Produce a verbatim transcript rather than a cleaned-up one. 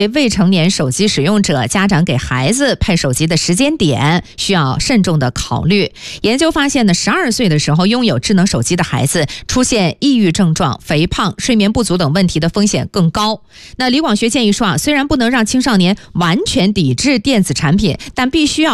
未成年手机使用者，家长给孩子配手机的时间点需要慎重的考虑。研究发现呢，十二岁的时候拥有智能手机的孩子出现抑郁症状、肥胖、睡眠不足等问题的风险更高。那李广学建议说啊，虽然不能让青少年完全抵制电子产品，但必须要